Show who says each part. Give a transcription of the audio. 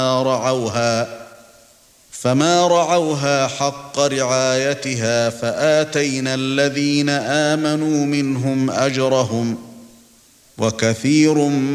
Speaker 1: فما رعوها حق رعايتها فآتينا الذين آمنوا منهم أجرهم وكثير